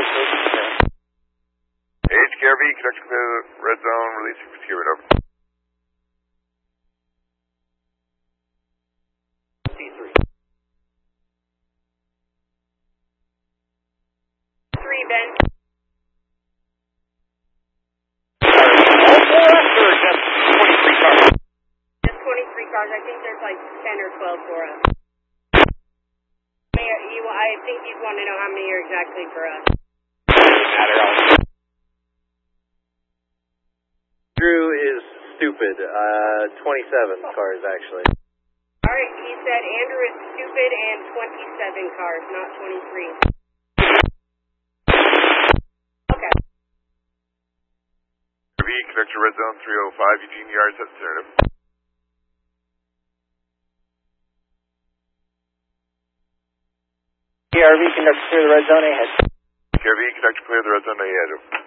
HKRV, conductor clear the red zone, releasing for Cuban, over. C3. 3, Ben. All 4 us or just 23 cars? Just 23 cars. I think there's like 10 or 12 for us. I think you want to know how many are exactly for us. Doesn't matter. Drew is stupid. 27 cars, actually. Alright, he said Andrew is stupid and 27 cars, not 23. Okay. HKRV, conductor red zone 305, Eugene Yards, that's assertive. HKRV, conductor clear the red zone ahead. HKRV, conductor clear the red zone ahead.